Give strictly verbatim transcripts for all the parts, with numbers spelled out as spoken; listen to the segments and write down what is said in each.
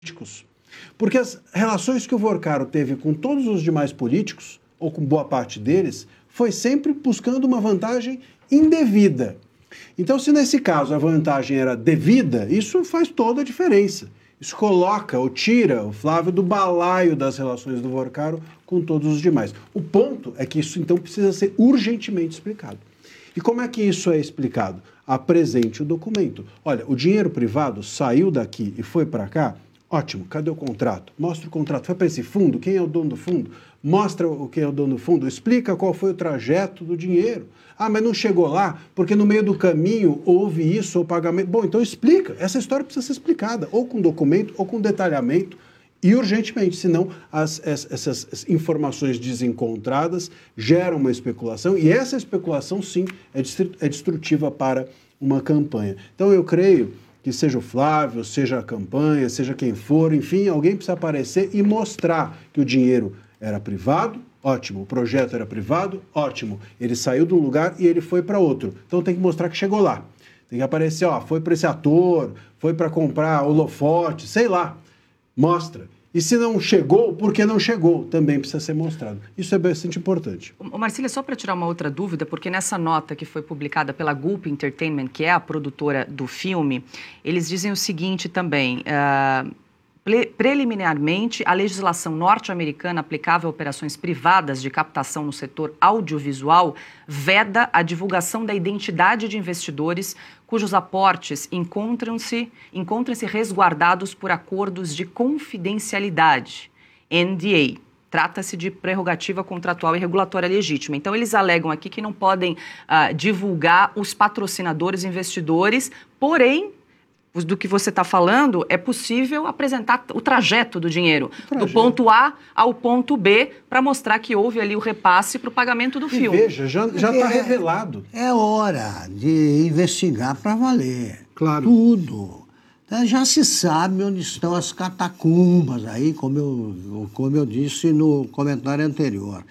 políticos. Porque as relações que o Vorcaro teve com todos os demais políticos, ou com boa parte deles, foi sempre buscando uma vantagem indevida. Então, se nesse caso a vantagem era devida, isso faz toda a diferença. Isso coloca ou tira o Flávio do balaio das relações do Vorcaro com todos os demais. O ponto é que isso, então, precisa ser urgentemente explicado. E como é que isso é explicado? Apresente o documento. Olha, o dinheiro privado saiu daqui e foi para cá? Ótimo, cadê o contrato? Mostra o contrato. Foi para esse fundo? Quem é o dono do fundo? Mostra o quem é o dono do fundo. Explica qual foi o trajeto do dinheiro. Ah, mas não chegou lá porque no meio do caminho houve isso ou pagamento. Bom, então explica. Essa história precisa ser explicada, ou com documento, ou com detalhamento, e urgentemente, senão as, essas informações desencontradas geram uma especulação, e essa especulação, sim, é destrutiva para uma campanha. Então eu creio que seja o Flávio, seja a campanha, seja quem for, enfim, alguém precisa aparecer e mostrar que o dinheiro era privado, ótimo. O projeto era privado, ótimo. Ele saiu de um lugar e ele foi para outro. Então tem que mostrar que chegou lá. Tem que aparecer, ó, foi para esse ator, foi para comprar holofote, sei lá. Mostra. E se não chegou, por que não chegou? Também precisa ser mostrado. Isso é bastante importante. O Marcília, só para tirar uma outra dúvida, porque nessa nota que foi publicada pela Gulp Entertainment, que é a produtora do filme, eles dizem o seguinte também... Uh... Preliminarmente, a legislação norte-americana aplicável a operações privadas de captação no setor audiovisual veda a divulgação da identidade de investidores cujos aportes encontram-se encontram-se resguardados por acordos de confidencialidade, N D A. Trata-se de prerrogativa contratual e regulatória legítima. Então, eles alegam aqui que não podem uh, divulgar os patrocinadores investidores, porém... do que você está falando, é possível apresentar o trajeto do dinheiro, trajeto. do ponto A ao ponto B, para mostrar que houve ali o repasse para o pagamento do e filme. Veja, já está é, revelado. É hora de investigar para valer. Claro. Tudo. Já se sabe onde estão as catacumbas aí, como eu, como eu disse no comentário anterior.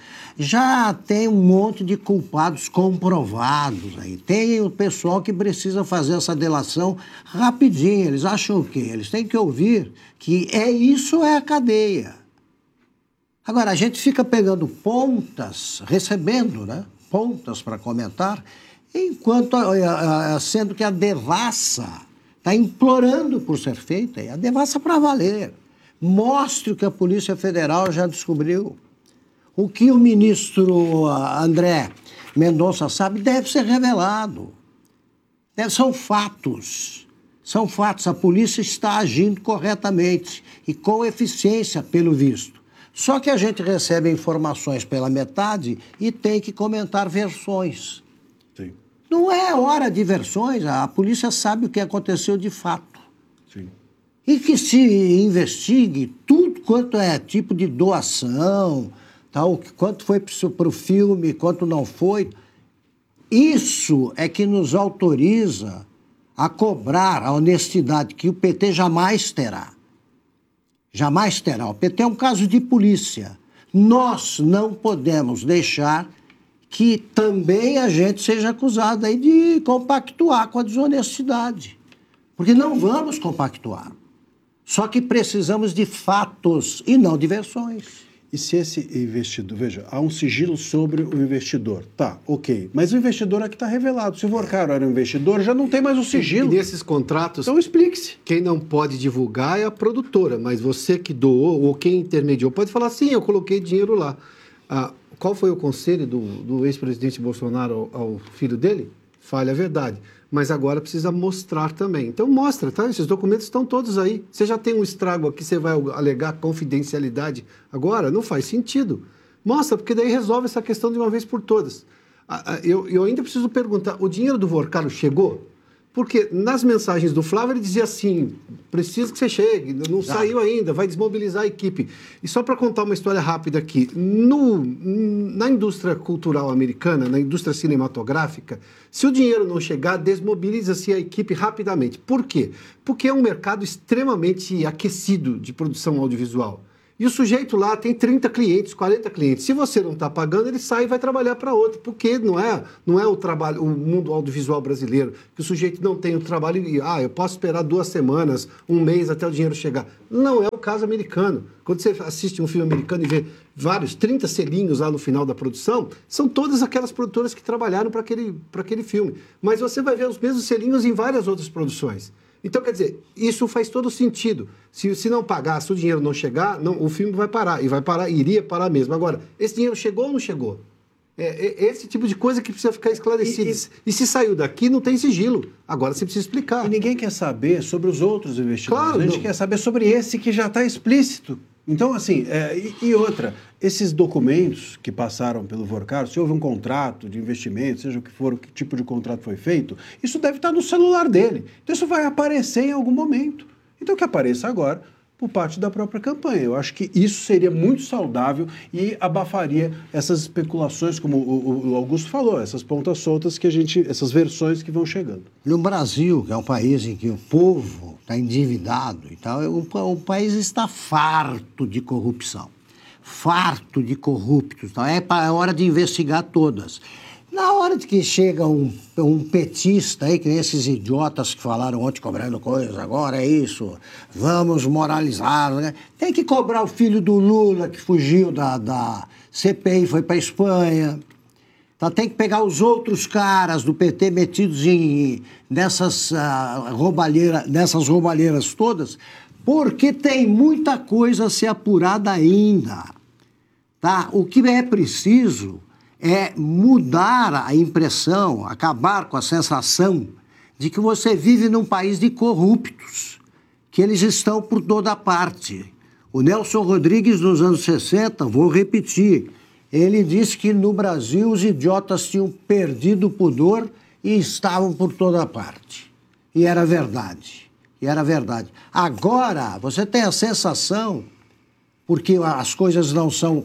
Já tem um monte de culpados comprovados aí. Tem o pessoal que precisa fazer essa delação rapidinho. Eles acham o quê? Eles têm que ouvir que é isso é a cadeia. Agora, a gente fica pegando pontas, recebendo, né? Pontas para comentar, enquanto, sendo que a devassa... está implorando por ser feita, e a devassa para valer. Mostre o que a Polícia Federal já descobriu. O que o ministro André Mendonça sabe deve ser revelado. Deve, são fatos. São fatos. A polícia está agindo corretamente e com eficiência, pelo visto. Só que a gente recebe informações pela metade e tem que comentar versões. Sim. Não é hora de versões, a polícia sabe o que aconteceu de fato. Sim. E que se investigue tudo quanto é tipo de doação, tal, quanto foi para o filme, quanto não foi. Isso é que nos autoriza a cobrar a honestidade que o P T jamais terá. Jamais terá. O P T é um caso de polícia. Nós não podemos deixar... que também a gente seja acusado aí de compactuar com a desonestidade. Porque não vamos compactuar. Só que precisamos de fatos e não de versões. E se esse investidor... Veja, há um sigilo sobre o investidor. Tá, ok. Mas o investidor aqui está revelado. Se o Vorcaro era um investidor, já não tem mais o sigilo. E nesses contratos... Então explique-se. Quem não pode divulgar é a produtora, mas você que doou ou quem intermediou pode falar, sim, eu coloquei dinheiro lá. Ah, qual foi o conselho do, do ex-presidente Bolsonaro ao, ao filho dele? Fale a verdade. Mas agora precisa mostrar também. Então mostra, tá? Esses documentos estão todos aí. Você já tem um estrago aqui, você vai alegar confidencialidade agora? Não faz sentido. Mostra, porque daí resolve essa questão de uma vez por todas. Eu, eu ainda preciso perguntar, o dinheiro do Vorcaro chegou? Porque nas mensagens do Flávio ele dizia assim, preciso que você chegue, não ah. saiu ainda, vai desmobilizar a equipe. E só para contar uma história rápida aqui, no, na indústria cultural americana, na indústria cinematográfica, se o dinheiro não chegar, desmobiliza-se a equipe rapidamente. Por quê? Porque é um mercado extremamente aquecido de produção audiovisual. E o sujeito lá tem trinta clientes, quarenta clientes. Se você não está pagando, ele sai e vai trabalhar para outro, porque não é, não é o trabalho, o mundo audiovisual brasileiro, que o sujeito não tem o trabalho e, ah, eu posso esperar duas semanas, um mês até o dinheiro chegar. Não é o caso americano. Quando você assiste um filme americano e vê vários, trinta selinhos lá no final da produção, são todas aquelas produtoras que trabalharam para aquele, para aquele filme. Mas você vai ver os mesmos selinhos em várias outras produções. Então, quer dizer, isso faz todo sentido. Se, se não pagar, se o dinheiro não chegar, não, o filme vai parar. E vai parar, iria parar mesmo. Agora, esse dinheiro chegou ou não chegou? É, é esse tipo de coisa que precisa ficar esclarecido. E, e, e se saiu daqui, não tem sigilo. Agora você precisa explicar. E ninguém quer saber sobre os outros investidores. Claro, a gente não. quer saber sobre esse que já está explícito. Então, assim, é, e, e outra, esses documentos que passaram pelo Vorcaro, se houve um contrato de investimento, seja o que for, que tipo de contrato foi feito, isso deve estar no celular dele. Então, isso vai aparecer em algum momento. Então, que apareça agora por parte da própria campanha. Eu acho que isso seria muito saudável e abafaria essas especulações, como o, o Augusto falou, essas pontas soltas que a gente, essas versões que vão chegando. No Brasil, que é um país em que o povo está endividado e tal, o, o país está farto de corrupção, farto de corruptos. Então é, é hora de investigar todas. Na hora de que chega um, um petista aí, que nem esses idiotas que falaram ontem cobrando coisas, agora é isso, vamos moralizar, né? Tem que cobrar o filho do Lula que fugiu da, da C P I, foi para a Espanha. Então, tem que pegar os outros caras do P T metidos em, nessas, uh, roubalheira, nessas roubalheiras todas, porque tem muita coisa a ser apurada ainda. Tá? O que é preciso é mudar a impressão, acabar com a sensação de que você vive num país de corruptos, que eles estão por toda parte. O Nelson Rodrigues, nos anos sessenta, vou repetir, ele disse que no Brasil os idiotas tinham perdido o pudor e estavam por toda parte. E era verdade, e era verdade. Agora, você tem a sensação, porque as coisas não são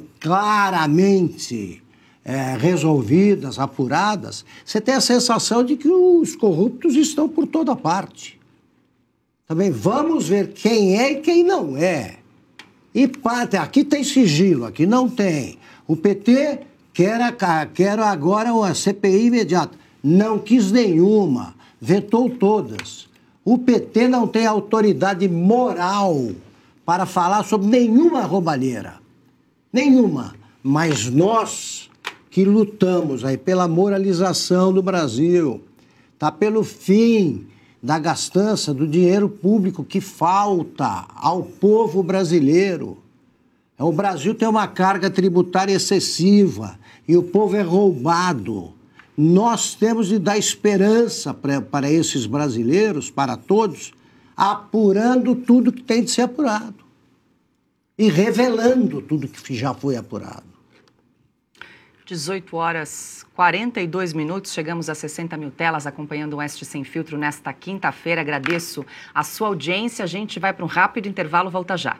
claramente É, resolvidas, apuradas, você tem a sensação de que os corruptos estão por toda parte. Também vamos ver quem é e quem não é. E parte, aqui tem sigilo, aqui não tem. O P T quer, quer agora a C P I imediata. Não quis nenhuma, vetou todas. O P T não tem autoridade moral para falar sobre nenhuma roubalheira. Nenhuma. Mas nós que lutamos aí pela moralização do Brasil, tá pelo fim da gastança do dinheiro público que falta ao povo brasileiro. O Brasil tem uma carga tributária excessiva e o povo é roubado. Nós temos de dar esperança para, para esses brasileiros, para todos, apurando tudo que tem de ser apurado e revelando tudo que já foi apurado. dezoito horas e quarenta e dois minutos, chegamos a sessenta mil telas acompanhando o Oeste Sem Filtro nesta quinta-feira. Agradeço a sua audiência. A gente vai para um rápido intervalo, volta já.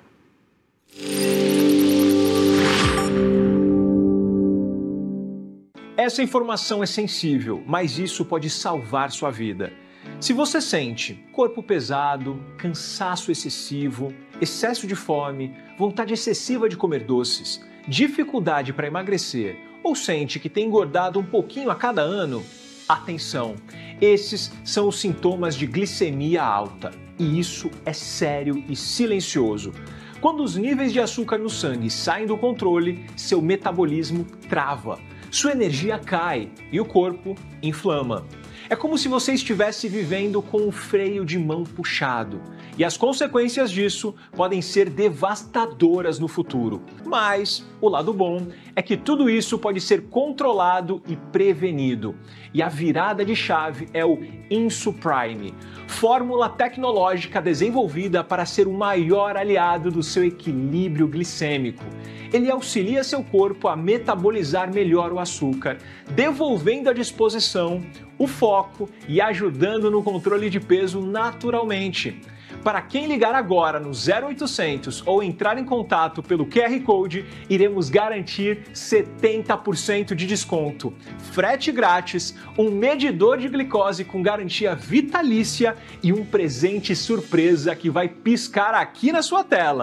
Essa informação é sensível, mas isso pode salvar sua vida. Se você sente corpo pesado, cansaço excessivo, excesso de fome, vontade excessiva de comer doces, dificuldade para emagrecer ou sente que tem engordado um pouquinho a cada ano, atenção, esses são os sintomas de glicemia alta e isso é sério e silencioso. Quando os níveis de açúcar no sangue saem do controle, seu metabolismo trava, sua energia cai e o corpo inflama. É como se você estivesse vivendo com o freio de mão puxado. E as consequências disso podem ser devastadoras no futuro. Mas o lado bom é que tudo isso pode ser controlado e prevenido. E a virada de chave é o Insuprime, fórmula tecnológica desenvolvida para ser o maior aliado do seu equilíbrio glicêmico. Ele auxilia seu corpo a metabolizar melhor o açúcar, devolvendo à disposição o foco e ajudando no controle de peso naturalmente. Para quem ligar agora no zero oitocentos ou entrar em contato pelo Q R Code, iremos garantir setenta por cento de desconto, frete grátis, um medidor de glicose com garantia vitalícia e um presente surpresa que vai piscar aqui na sua tela.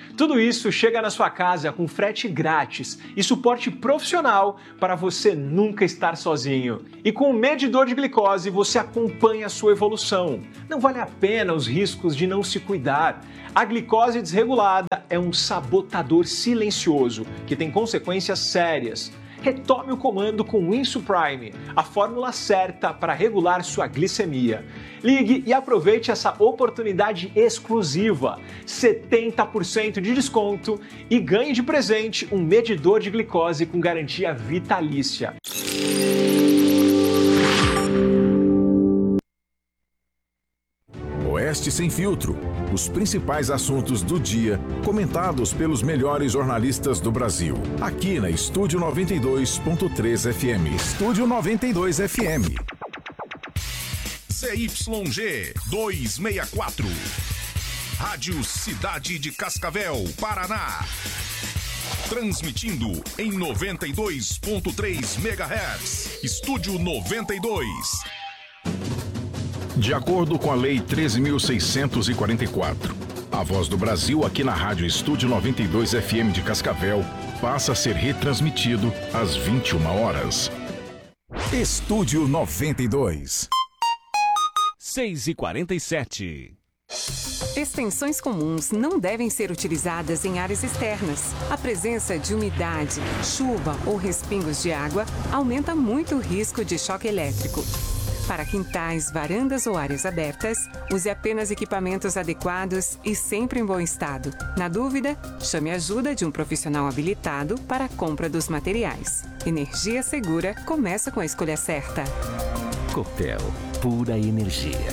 Tudo isso chega na sua casa com frete grátis e suporte profissional para você nunca estar sozinho. E com o medidor de glicose você acompanha a sua evolução. Não vale a pena os riscos de não se cuidar. A glicose desregulada é um sabotador silencioso que tem consequências sérias. Retome o comando com o Insuprime, a fórmula certa para regular sua glicemia. Ligue e aproveite essa oportunidade exclusiva, setenta por cento de desconto e ganhe de presente um medidor de glicose com garantia vitalícia. Oeste Sem Filtro. Os principais assuntos do dia, comentados pelos melhores jornalistas do Brasil. Aqui na Estúdio noventa e dois ponto três F M. Estúdio noventa e dois F M. C Y G duzentos e sessenta e quatro. Rádio Cidade de Cascavel, Paraná. Transmitindo em noventa e dois ponto três megahertz. Estúdio noventa e dois. De acordo com a Lei treze mil seiscentos e quarenta e quatro, a Voz do Brasil aqui na Rádio Estúdio noventa e dois F M de Cascavel passa a ser retransmitido às vinte e uma horas. Estúdio noventa e dois. seis e quarenta e sete. Extensões comuns não devem ser utilizadas em áreas externas. A presença de umidade, chuva ou respingos de água aumenta muito o risco de choque elétrico. Para quintais, varandas ou áreas abertas, use apenas equipamentos adequados e sempre em bom estado. Na dúvida, chame a ajuda de um profissional habilitado para a compra dos materiais. Energia segura começa com a escolha certa. Copel, pura energia.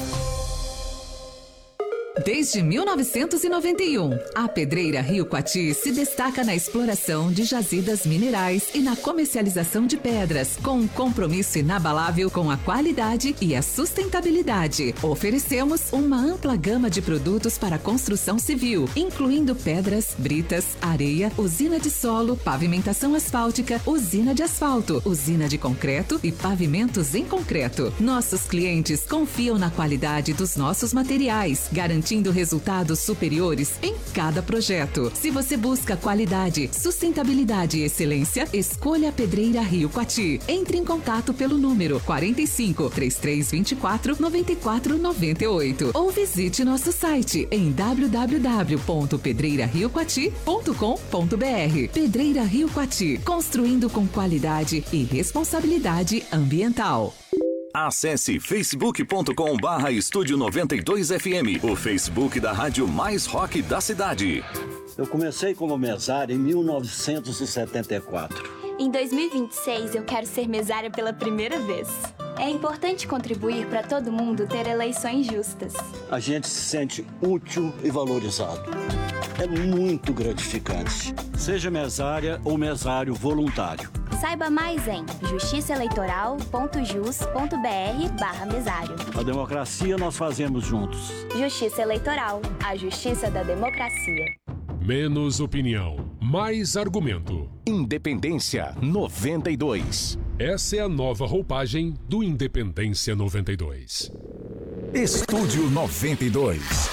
Desde mil novecentos e noventa e um, a Pedreira Rio Coati se destaca na exploração de jazidas minerais e na comercialização de pedras, com um compromisso inabalável com a qualidade e a sustentabilidade. Oferecemos uma ampla gama de produtos para construção civil, incluindo pedras, britas, areia, usina de solo, pavimentação asfáltica, usina de asfalto, usina de concreto e pavimentos em concreto. Nossos clientes confiam na qualidade dos nossos materiais, garantindo resultados superiores em cada projeto. Se você busca qualidade, sustentabilidade e excelência, escolha a Pedreira Rio Coati. Entre em contato pelo número quarenta e cinco, trinta e três vinte e quatro, noventa e quatro noventa e oito ou visite nosso site em w w w ponto pedreira rio coati ponto com ponto b r. Pedreira Rio Coati, construindo com qualidade e responsabilidade ambiental. Acesse facebook ponto com barra estúdio noventa e dois F M, o Facebook da rádio mais rock da cidade. Eu comecei como mesário em mil novecentos e setenta e quatro. Em dois mil e vinte e seis, eu quero ser mesária pela primeira vez. É importante contribuir para todo mundo ter eleições justas. A gente se sente útil e valorizado. É muito gratificante. Seja mesária ou mesário voluntário. Saiba mais em justiça eleitoral ponto jus ponto b r barra mesário. A democracia nós fazemos juntos. Justiça Eleitoral, a justiça da democracia. Menos opinião, mais argumento. Independência noventa e dois. Essa é a nova roupagem do Independência noventa e dois. Estúdio noventa e dois.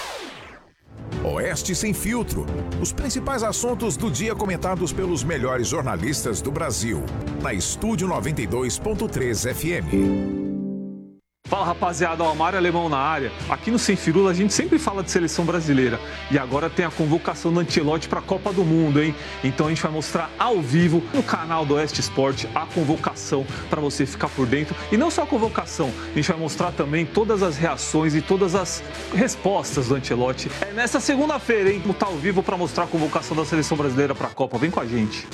Oeste Sem Filtro. Os principais assuntos do dia comentados pelos melhores jornalistas do Brasil. Na Estúdio noventa e dois ponto três F M. Fala, rapaziada, ó, Mário Alemão na área. Aqui no Sem Firula a gente sempre fala de seleção brasileira. E agora tem a convocação do Ancelotti para a Copa do Mundo, hein? Então a gente vai mostrar ao vivo no canal do Oeste Esporte a convocação para você ficar por dentro. E não só a convocação, a gente vai mostrar também todas as reações e todas as respostas do Ancelotti. É nessa segunda-feira, hein? Vamos estar ao vivo para mostrar a convocação da seleção brasileira para a Copa. Vem com a gente.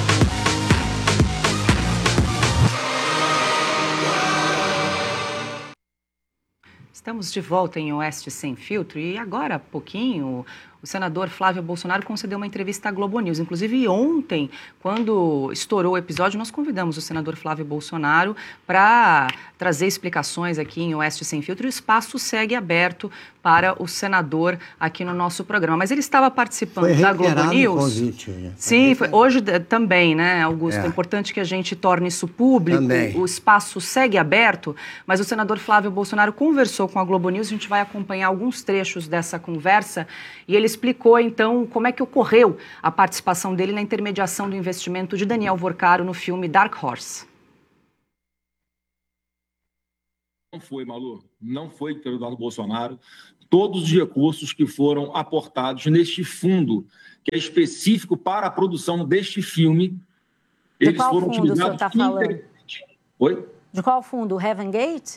Estamos de volta em Oeste Sem Filtro e agora há pouquinho o senador Flávio Bolsonaro concedeu uma entrevista à Globo News. Inclusive ontem, quando estourou o episódio, nós convidamos o senador Flávio Bolsonaro para trazer explicações aqui em Oeste Sem Filtro. O espaço segue aberto para o senador aqui no nosso programa. Mas ele estava participando foi da Globo News. O convite, né? Sim, foi, hoje também, né, Augusto? É. é importante que a gente torne isso público. Também. O espaço segue aberto, mas o senador Flávio Bolsonaro conversou com a Globo News. A gente vai acompanhar alguns trechos dessa conversa e ele explicou, então, como é que ocorreu a participação dele na intermediação do investimento de Daniel Vorcaro no filme Dark Horse. Não foi, Malu, não foi pelo Eduardo Bolsonaro. Todos os recursos que foram aportados neste fundo, que é específico para a produção deste filme, de eles qual foram fundo utilizados... o senhor está falando? Oi? De qual fundo? O Heaven Gate?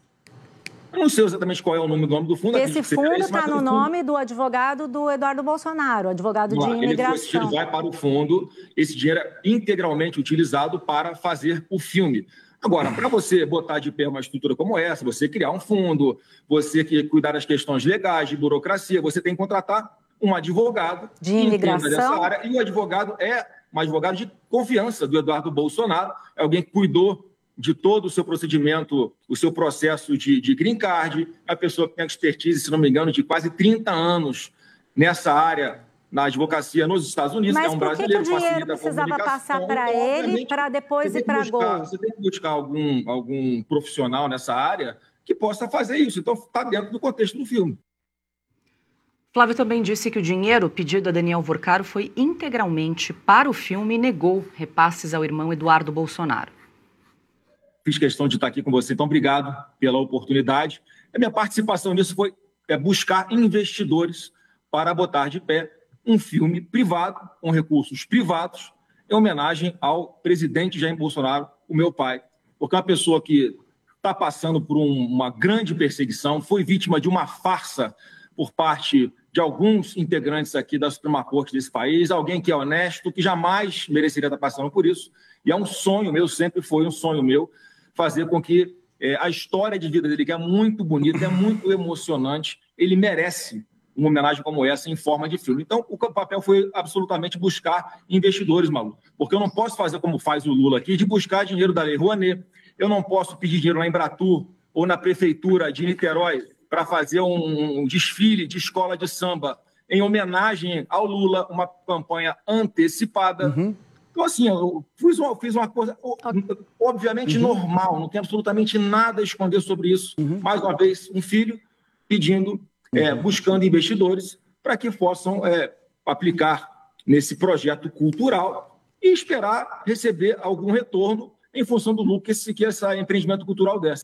Eu não sei exatamente qual é o nome, o nome do fundo. Esse fundo está no nome do advogado do Eduardo Bolsonaro, advogado de imigração. Ele, foi, ele vai para o fundo, esse dinheiro é integralmente utilizado para fazer o filme. Agora, para você botar de pé uma estrutura como essa, você criar um fundo, você que cuidar das questões legais, de burocracia, você tem que contratar um advogado de imigração dessa área, e o advogado é um advogado de confiança do Eduardo Bolsonaro, é alguém que cuidou de todo o seu procedimento, o seu processo de, de green card, a pessoa que tem expertise, se não me engano, de quase trinta anos nessa área, na advocacia nos Estados Unidos. Mas é um por que, brasileiro, que o dinheiro precisava passar para ele, para depois ir para a Gol? Você tem que buscar algum, algum profissional nessa área que possa fazer isso. Então, está dentro do contexto do filme. Flávio também disse que o dinheiro pedido a Daniel Vorcaro foi integralmente para o filme e negou repasses ao irmão Eduardo Bolsonaro. Fiz questão de estar aqui com você, então obrigado pela oportunidade. A minha participação nisso foi é, buscar investidores para botar de pé um filme privado, com recursos privados, em homenagem ao presidente Jair Bolsonaro, o meu pai, porque é uma pessoa que está passando por um, uma grande perseguição, foi vítima de uma farsa por parte de alguns integrantes aqui da Suprema Corte desse país, alguém que é honesto, que jamais mereceria estar passando por isso, e é um sonho meu, sempre foi um sonho meu, fazer com que é, a história de vida dele, que é muito bonita, é muito emocionante, ele merece uma homenagem como essa em forma de filme. Então, o papel foi absolutamente buscar investidores, Malu, porque eu não posso fazer como faz o Lula aqui, de buscar dinheiro da Lei Rouanet, eu não posso pedir dinheiro na Embratur ou na Prefeitura de Niterói para fazer um, um desfile de escola de samba em homenagem ao Lula, uma campanha antecipada. Uhum. Então, assim, eu fiz uma, fiz uma coisa obviamente uhum. normal, não tem absolutamente nada a esconder sobre isso. Uhum. Mais uma vez, um filho pedindo, uhum. é, buscando investidores para que possam é, aplicar nesse projeto cultural e esperar receber algum retorno em função do lucro que esse, que esse empreendimento cultural desse.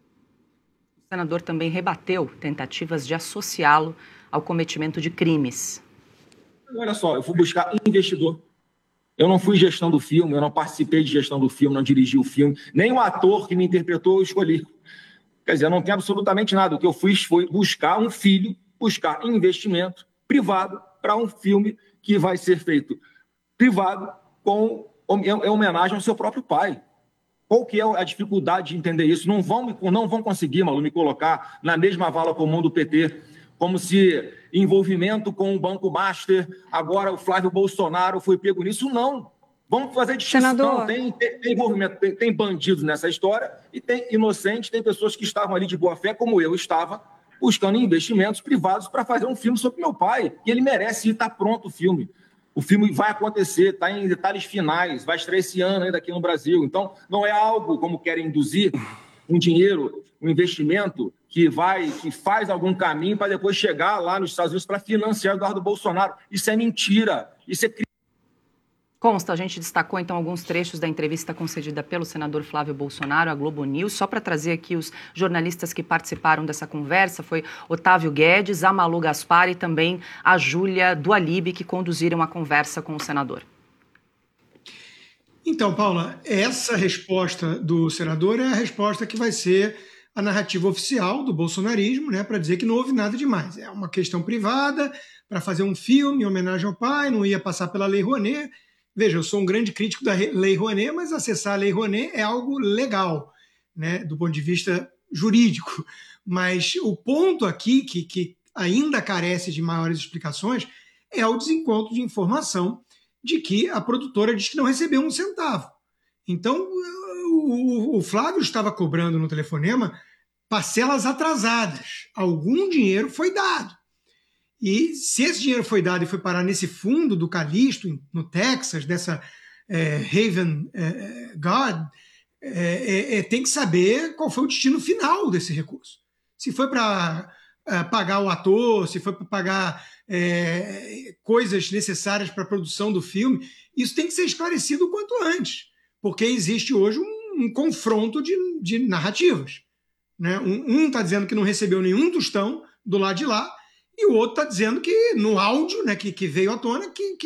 O senador também rebateu tentativas de associá-lo ao cometimento de crimes. Olha só, eu fui buscar investidor. Eu não fui gestão do filme, eu não participei de gestão do filme, não dirigi o filme, nem o ator que me interpretou eu escolhi. Quer dizer, eu não tenho absolutamente nada. O que eu fiz foi buscar um filho, buscar investimento privado para um filme que vai ser feito privado com em homenagem ao seu próprio pai. Qual que é a dificuldade de entender isso? Não vão, não vão conseguir, Malu, me colocar na mesma vala comum do P T, como se envolvimento com o Banco Master, agora o Flávio Bolsonaro foi pego nisso. Não. Vamos fazer distinção. Tem, tem, tem envolvimento, tem, tem bandidos nessa história e tem inocentes, tem pessoas que estavam ali de boa fé, como eu estava, buscando investimentos privados para fazer um filme sobre meu pai, e ele merece, e está pronto o filme. O filme vai acontecer, está em detalhes finais, vai estrear esse ano ainda aqui no Brasil. Então, não é algo como querem induzir, um dinheiro, um investimento que vai, que faz algum caminho para depois chegar lá nos Estados Unidos para financiar o Eduardo Bolsonaro. Isso é mentira. Isso é crime. Consta, a gente destacou então alguns trechos da entrevista concedida pelo senador Flávio Bolsonaro à Globo News, só para trazer aqui os jornalistas que participaram dessa conversa, foi Otávio Guedes, a Malu Gaspar e também a Júlia do Alibe, que conduziram a conversa com o senador. Então, Paula, essa resposta do senador é a resposta que vai ser a narrativa oficial do bolsonarismo, né, para dizer que não houve nada demais. É uma questão privada, para fazer um filme em homenagem ao pai, não ia passar pela Lei Rouanet. Veja, eu sou um grande crítico da Lei Rouanet, mas acessar a Lei Rouanet é algo legal, né, do ponto de vista jurídico. Mas o ponto aqui, que, que ainda carece de maiores explicações, é o desencontro de informação de que a produtora diz que não recebeu um centavo. Então, o, o Flávio estava cobrando no telefonema parcelas atrasadas. Algum dinheiro foi dado. E se esse dinheiro foi dado e foi parar nesse fundo do Calixto, no Texas, dessa é, Haven é, Guard, é, é, tem que saber qual foi o destino final desse recurso. Se foi para uh, pagar o ator, se foi para pagar é, coisas necessárias para a produção do filme, isso tem que ser esclarecido o quanto antes, porque existe hoje um, um confronto de, de narrativas. Né? Um está dizendo que não recebeu nenhum tostão do lado de lá, e o outro está dizendo que no áudio, né, que, que veio à tona, que, que